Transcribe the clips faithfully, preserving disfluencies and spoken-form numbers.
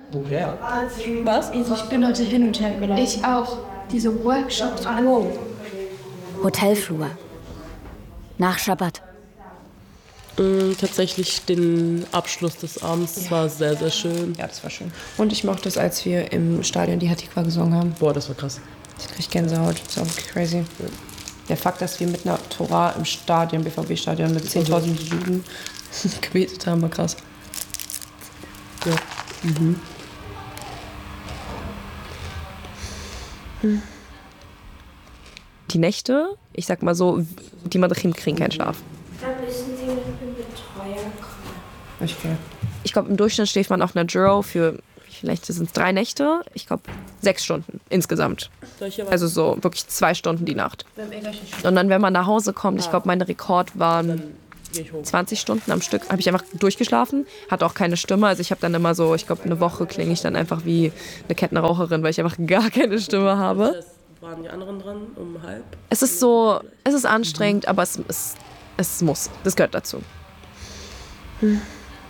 Woher? Was? Also ich bin heute hin und her gelaufen. Ich auch. Diese Workshops. Hallo. Hotelflur. Nach Schabbat. Äh, tatsächlich den Abschluss des Abends. Das ja. war sehr, sehr schön. Ja, das war schön. Und ich mochte es, als wir im Stadion die Hatikwa gesungen haben. Boah, das war krass. Ich krieg Gänsehaut. Das war wirklich crazy. Ja. Der Fakt, dass wir mit einer Tora im Stadion, B V B-Stadion, mit zehntausend Juden gebetet haben, war krass. Ja. Mhm. Die Nächte, ich sag mal so, die Madachim kriegen keinen Schlaf. Da müssen sie mit einem Betreuer kommen. Okay. Ich glaube, im Durchschnitt schläft man auf einer Juro für, vielleicht sind es drei Nächte, ich glaube, sechs Stunden insgesamt. Also so wirklich zwei Stunden die Nacht. Und dann, wenn man nach Hause kommt, ich glaube, mein Rekord waren zwanzig Stunden am Stück, habe ich einfach durchgeschlafen, hatte auch keine Stimme. Also ich habe dann immer so, ich glaube, eine Woche klinge ich dann einfach wie eine Kettenraucherin, weil ich einfach gar keine Stimme habe. Waren die anderen dran um halb? Es ist so, es ist anstrengend, aber es, es, es muss, das gehört dazu. Hm.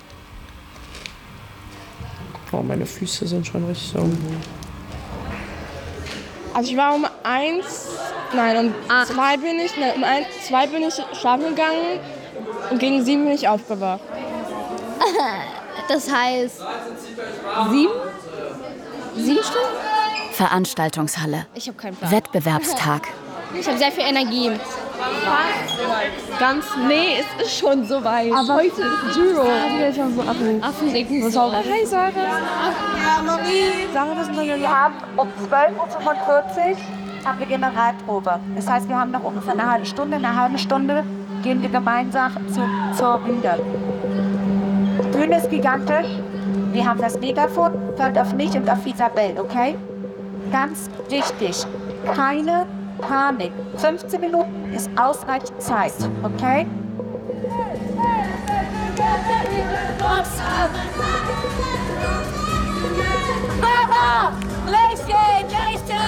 Oh, meine Füße sind schon richtig so. Also ich war um eins, nein, um Ach. zwei bin ich, nein, um eins, zwei bin ich schlafen gegangen und gegen sieben bin ich aufgewacht. Das heißt sieben? Sieben Stunden? Veranstaltungshalle. Ich habe keinen Plan. Wettbewerbstag. Ich habe sehr viel Energie. Ganz, nee, es ist schon so weit. Aber heute ist Juro. Ich will schon so Affen. Affendicken. Hi, Sarah. Ja, Marie. Sarah, was ist denn Wir haben um zwölf Uhr fünfundvierzig haben wir Generalprobe. Das heißt, wir haben noch ungefähr eine halbe Stunde. In einer halben Stunde gehen wir gemeinsam zu, zur Bühne. Die Bühne ist gigantisch. Wir haben das Megafon, hört auf mich und auf Isabel, okay? Ganz wichtig, keine Panik. fünfzehn Minuten ist ausreichend Zeit, okay?